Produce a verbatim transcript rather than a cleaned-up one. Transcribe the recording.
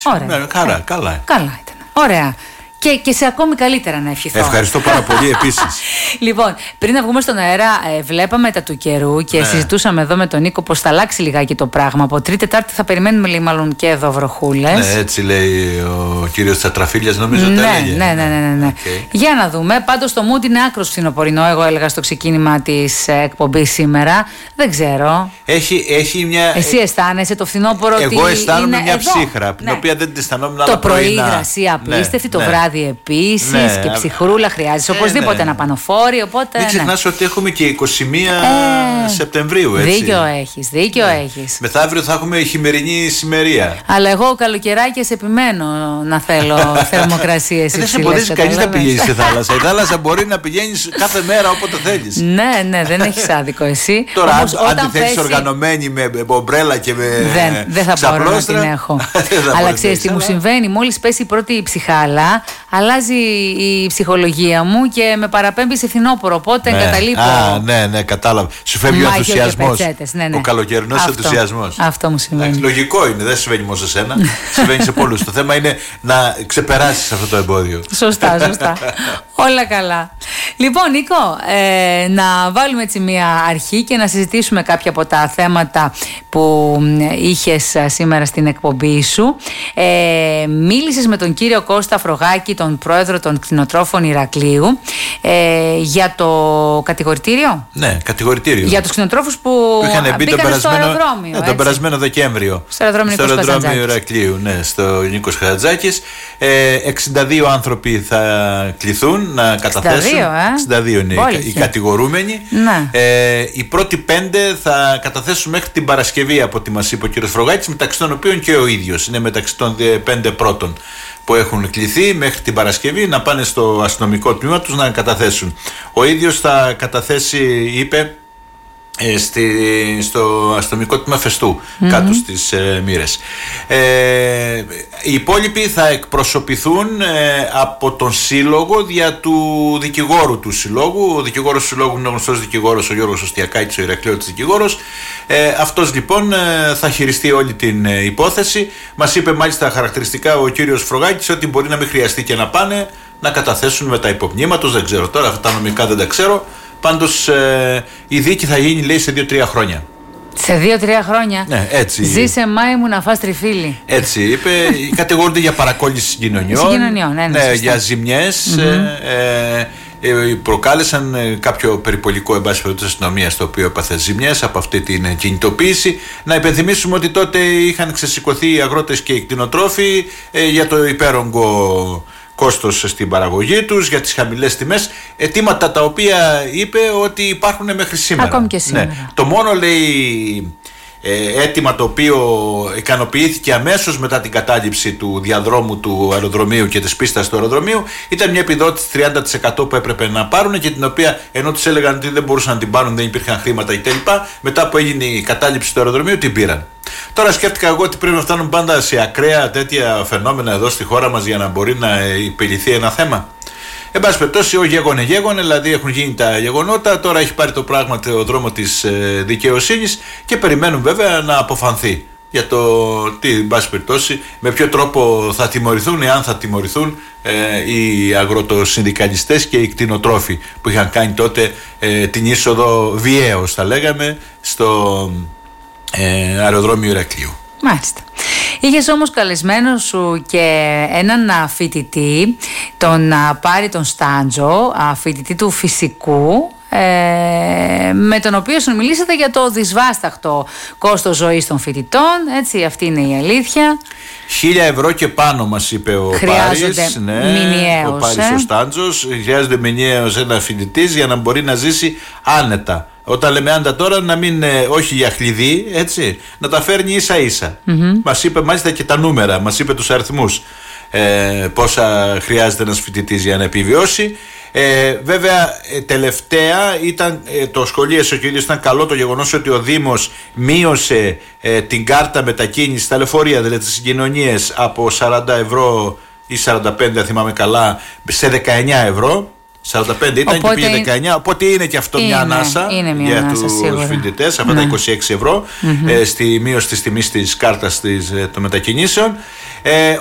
Ωραία. Ναι, καλά, ε, καλά. Καλά ήταν. Ωραία. Και, και σε ακόμη καλύτερα να ευχηθώ. Ευχαριστώ πάρα πολύ επίσης. Λοιπόν, πριν να βγούμε στον αέρα, ε, βλέπαμε τα του καιρού και ναι. συζητούσαμε εδώ με τον Νίκο πως θα αλλάξει λιγάκι το πράγμα. Από Τρίτη Τετάρτη θα περιμένουμε, λέει, μάλλον και εδώ βροχούλες. Ναι, έτσι λέει ο κύριος Τσατραφίλιας, νομίζω ότι ναι, έλεγε. Ναι, ναι, ναι, ναι. Okay. Για να δούμε. Πάντως το mood είναι άκρος φθινοπορεινό, εγώ έλεγα στο ξεκίνημα της εκπομπής σήμερα. Δεν ξέρω. Έχει, έχει μια. Εσύ αισθάνεσαι το φθινόπωρο ότι. Εγώ αισθάνομαι είναι μια εδώ. ψύχρα, την ναι. οποία δεν την αισθανόμουν το άλλα πρωί. Το πρωί υγρασία απίστευτη, ναι, το ναι. βράδυ επίσης ναι. και ψυχρούλα χρειάζεται. Ε, οπωσδήποτε ναι. ένα πανοφόρι. Οπότε, μην ξεχνάς ναι. ότι έχουμε και είκοσι μία ε, Σεπτεμβρίου. Έτσι. Δίκιο έχεις, δίκιο ναι. έχεις. Μεθαύριο θα έχουμε χειμερινή ησημερία. Αλλά εγώ καλοκαιράκιες επιμένω να θέλω θερμοκρασίες. Δεν σε εμποδίζει κανείς να πηγαίνεις στη θάλασσα. Η θάλασσα μπορεί να πηγαίνεις κάθε μέρα όποτε θέλεις. Ναι, ναι, δεν έχεις άδικο εσύ. Τώρα, όμως, αν τη θέλεις οργανωμένη με ομπρέλα και με. Δεν, δεν θα μπορώ να την έχω. Αλλά ξέρεις τι μου συμβαίνει, μόλις πέσει η πρώτη ψυχάλα, αλλάζει η ψυχολογία μου και με παραπέμπει σε φθινόπωρο. Οπότε ναι. εγκαταλείπω. Α, ναι, ναι, κατάλαβα. Σου φεύγει ο ενθουσιασμός. Ναι, ναι. Ο καλοκαιρινός ενθουσιασμός. Αυτό μου συμβαίνει. Λογικό είναι, δεν συμβαίνει μόνο σε σένα. Συμβαίνει σε πολλούς. Το θέμα είναι να ξεπεράσεις αυτό το εμπόδιο. Σωστά, σωστά. Όλα καλά. Λοιπόν, Νίκο, ε, να βάλουμε έτσι μια αρχή και να συζητήσουμε κάποια από τα θέματα που είχες σήμερα στην εκπομπή σου. Ε, μίλησες με τον κύριο Κώστα Φρογάκη, τον πρόεδρο των κτηνοτρόφων Ηρακλείου, ε, για το κατηγορητήριο. Ναι, κατηγορητήριο. Για τους κτηνοτρόφους που, που είχαν μπει τον περασμένο, αεροδρόμιο, ναι, τον περασμένο Δεκέμβριο. Στο αεροδρόμιο, στο αεροδρόμιο Ηρακλείου, ναι, στο Νίκος Χατζάκης. Ε, εξήντα δύο άνθρωποι θα κληθούν να καταθέσουν. εξήντα δύο, ε? εξήντα δύο είναι Μπόλιχε. οι κατηγορούμενοι. Ναι. Ε, οι πρώτοι πέντε θα καταθέσουν μέχρι την Παρασκευή, από ό,τι μας είπε ο κ. Φρογάκης, μεταξύ των οποίων και ο ίδιος. Είναι μεταξύ των πέντε πρώτων που έχουν κληθεί μέχρι την Παρασκευή να πάνε στο αστυνομικό τμήμα τους να καταθέσουν. Ο ίδιος θα καταθέσει, είπε, Στη, στο αστυνομικό τμήμα Φεστού, mm-hmm. κάτω στις ε, Μοίρες. Ε, οι υπόλοιποι θα εκπροσωπηθούν ε, από τον σύλλογο δια του δικηγόρου του συλλόγου. Ο δικηγόρος του συλλόγου είναι ο γνωστός δικηγόρος, ο Γιώργος Οστιακάκης, ο Ηρακλειώτης δικηγόρος. Ε, αυτός λοιπόν ε, θα χειριστεί όλη την ε, υπόθεση. Μας είπε μάλιστα χαρακτηριστικά ο κύριος Φρογάκης ότι μπορεί να μην χρειαστεί και να πάνε να καταθέσουν με τα υπομνήματος. Δεν ξέρω τώρα, αυτά τα νομικά δεν τα ξέρω. Πάντως ε, η δίκη θα γίνει, λέει, σε δύο τρία χρόνια. Σε δύο τρία χρόνια. Ναι, έτσι. Ζήσε Μάη μου να φας τριφύλι. Έτσι είπε. Κατηγορούνται για παρακόλληση συγκοινωνιών. Συγκοινωνιών, ναι, ναι, ναι, για ζημιές. Mm-hmm. Ε, ε, προκάλεσαν κάποιο περιπολικό, εν πάση περιπτώσει, αστυνομία, το οποίο έπαθε ζημιές από αυτή την κινητοποίηση. Να υπενθυμίσουμε ότι τότε είχαν ξεσηκωθεί οι αγρότες και οι κτηνοτρόφοι ε, για το υπέρογκο κόστος στην παραγωγή τους, για τις χαμηλές τιμές, αιτήματα τα οποία είπε ότι υπάρχουν μέχρι σήμερα. Ακόμη και σήμερα. Ναι. Το μόνο, λέει, ε, αίτημα το οποίο ικανοποιήθηκε αμέσως μετά την κατάληψη του διαδρόμου του αεροδρομίου και της πίστας του αεροδρομίου ήταν μια επιδότηση τριάντα τοις εκατό που έπρεπε να πάρουν και την οποία, ενώ τους έλεγαν ότι δεν μπορούσαν να την πάρουν, δεν υπήρχαν χρήματα κτλ., μετά που έγινε η κατάληψη του αεροδρομίου την πήραν. Τώρα σκέφτηκα εγώ ότι πρέπει να φτάνουν πάντα σε ακραία τέτοια φαινόμενα εδώ στη χώρα μας για να μπορεί να επιληθεί ένα θέμα. Εν πάση περιπτώσει, ο γέγονε γέγονε, δηλαδή έχουν γίνει τα γεγονότα, τώρα έχει πάρει το πράγμα το δρόμο της ε, δικαιοσύνης και περιμένουν βέβαια να αποφανθεί για το τι, εν πάση περιπτώσει, με ποιο τρόπο θα τιμωρηθούν, εάν θα τιμωρηθούν ε, οι αγροτοσυνδικαλιστές και οι κτηνοτρόφοι που είχαν κάνει τότε ε, την είσοδο βιαίως, θα λέγαμε, στο ε, αεροδρόμιο Ηρακλείου. Μάλιστα. Είχες όμως καλεσμένο σου και έναν φοιτητή, τον Πάρη τον Στάντζο, φοιτητή του φυσικού, ε, με τον οποίο συνομιλήσατε για το δυσβάσταχτο κόστος ζωής των φοιτητών, έτσι, αυτή είναι η αλήθεια. Χίλια ευρώ και πάνω μας είπε ο Πάρης, ναι, μηνιαίως, ο Πάρης ε? ο Στάντζος, χρειάζεται μηνιαίως ένα φοιτητής για να μπορεί να ζήσει άνετα. Όταν λέμε άντα τώρα, να μην, όχι για χλειδί, έτσι, να τα φέρνει ίσα ίσα. Mm-hmm. Μας είπε μάλιστα και τα νούμερα, μας είπε τους αριθμούς, ε, πόσα χρειάζεται ένας φοιτητής για να επιβιώσει. Ε, βέβαια ε, τελευταία ήταν, ε, το σχολίασε ο κ. Ήταν καλό το γεγονός ότι ο Δήμος μείωσε ε, την κάρτα μετακίνησης, τα λεωφορεία, δηλαδή τις συγκοινωνίες, από σαράντα ευρώ ή σαράντα πέντε, αν θυμάμαι καλά, σε δεκαεννιά ευρώ. σαράντα πέντε ήταν οπότε, και πήγε δεκαεννιά, οπότε είναι και αυτό είναι, μια ανάσα είναι μια για ανάσα, τους φοιτητές, αυτά ναι. τα είκοσι έξι ευρώ mm-hmm. ε, στη μείωση της τιμής της κάρτας της, ε, των μετακινήσεων. Ε,